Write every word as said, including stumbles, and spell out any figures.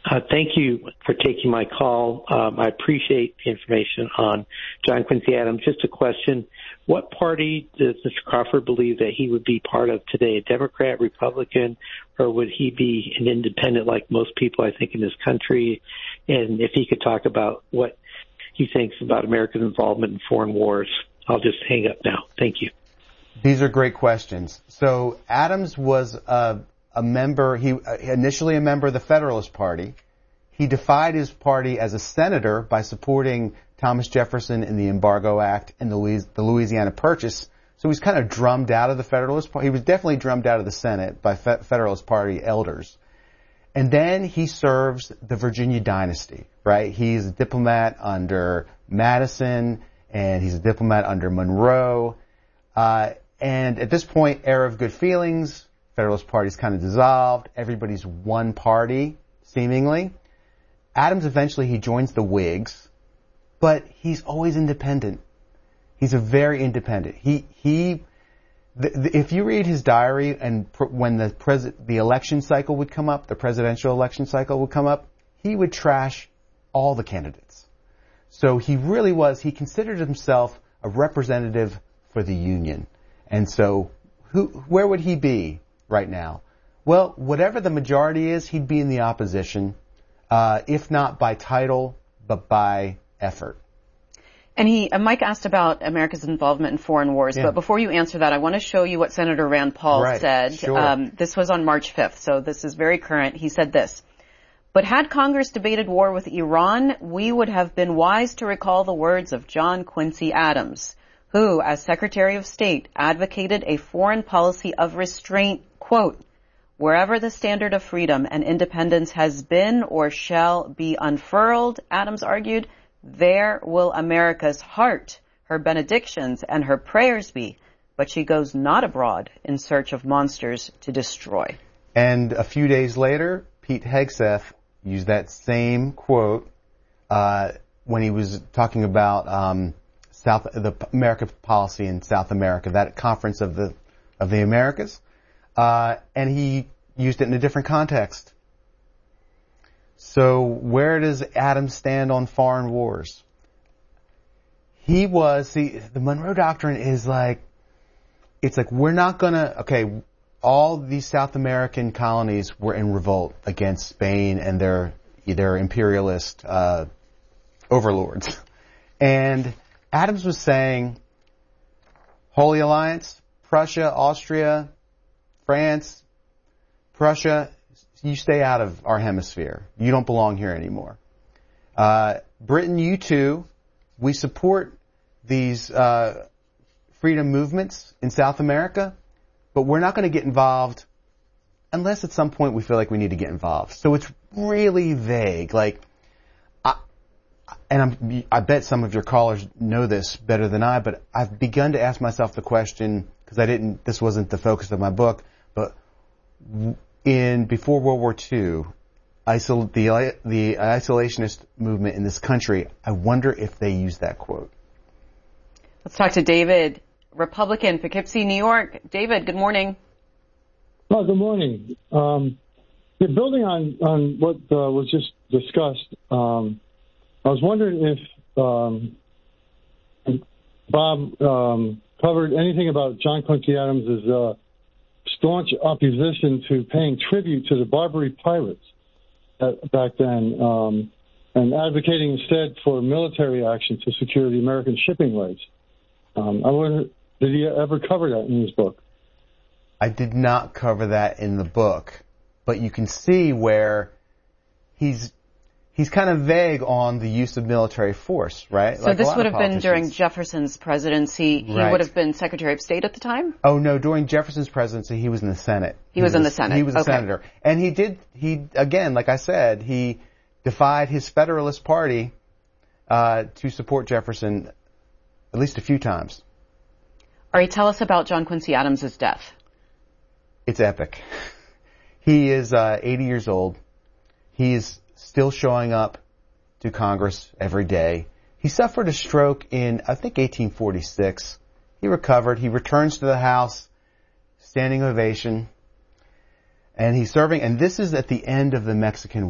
Uh, thank you for taking my call. Um, I appreciate the information on John Quincy Adams. Just a question. What party does Mister Crawford believe that he would be part of today, a Democrat, Republican, or would he be an independent like most people, I think, in this country? And if he could talk about what he thinks about America's involvement in foreign wars. I'll just hang up now. Thank you. These are great questions. So Adams was a, a member, he initially a member of the Federalist Party. He defied his party as a senator by supporting Thomas Jefferson in the Embargo Act and the, the Louisiana Purchase. So he's kind of drummed out of the Federalist Party. He was definitely drummed out of the Senate by Fe- Federalist Party elders. And then he serves the Virginia dynasty, right? He's a diplomat under Madison, and he's a diplomat under Monroe. Uh, and at this point, era of good feelings, Federalist Party's kind of dissolved. Everybody's one party, seemingly. Adams, eventually, he joins the Whigs, but he's always independent. He's a very independent. He, he, the, the, if you read his diary and pr- when the pres- the election cycle would come up, the presidential election cycle would come up, he would trash all the candidates. So he really was, he considered himself a representative for the Union. And so who, where would he be right now? Well, whatever the majority is, he'd be in the opposition, uh, if not by title, but by effort. And he, uh, Mike asked about America's involvement in foreign wars, yeah. But before you answer that, I want to show you what Senator Rand Paul right. said. Sure. Um, this was on March fifth, so this is very current. He said this: "But had Congress debated war with Iran, we would have been wise to recall the words of John Quincy Adams, who, as Secretary of State, advocated a foreign policy of restraint, quote, wherever the standard of freedom and independence has been or shall be unfurled," Adams argued, "there will America's heart, her benedictions, and her prayers be, but she goes not abroad in search of monsters to destroy." And a few days later, Pete Hegseth used that same quote uh, when he was talking about um, South the America policy in South America, that conference of the of the Americas, uh, and he used it in a different context. So where does Adams stand on foreign wars? He was, see, the Monroe Doctrine is like, it's like we're not gonna, okay, all these South American colonies were in revolt against Spain and their, their imperialist uh, overlords. And Adams was saying, Holy Alliance, Prussia, Austria, France, Prussia, you stay out of our hemisphere. You don't belong here anymore. Uh, Britain, you too. We support these uh, freedom movements in South America, but we're not going to get involved unless at some point we feel like we need to get involved. So it's really vague. Like, I, and I'm, I bet some of your callers know this better than I, but I've begun to ask myself the question, because I didn't, this wasn't the focus of my book, but in before World War Two, isol- the the isolationist movement in this country, I wonder if they used that quote. Let's talk to David, Republican, Poughkeepsie, New York. David, good morning. Oh, good morning. Um, yeah, building on, on what uh, was just discussed, um, I was wondering if um, Bob um, covered anything about John Quincy Adams' uh, staunch opposition to paying tribute to the Barbary pirates uh, back then, um, and advocating instead for military action to secure the American shipping rights. Um, I wonder, did he ever cover that in his book? I did not cover that in the book, but you can see where he's he's kind of vague on the use of military force, right? So like this would have been during Jefferson's presidency. He right. would have been Secretary of State at the time? Oh, no, during Jefferson's presidency, he was in the Senate. He, he was, was in the Senate. He was a okay. senator. And he did, he, again, like I said, he defied his Federalist Party uh, to support Jefferson at least a few times. All right, tell us about John Quincy Adams' death. It's epic. He is uh, eighty years old. He is still showing up to Congress every day. He suffered a stroke in, I think, eighteen forty-six. He recovered. He returns to the House, standing ovation. And he's serving, and this is at the end of the Mexican